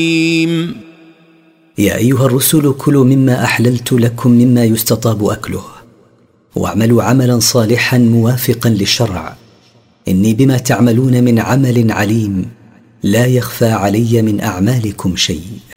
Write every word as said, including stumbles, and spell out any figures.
يا أيها الرسل كلوا مما أحللت لكم مما يستطاب أكله واعملوا عملا صالحا موافقا للشرع إني بما تعملون من عمل عليم لا يخفى علي من أعمالكم شيء.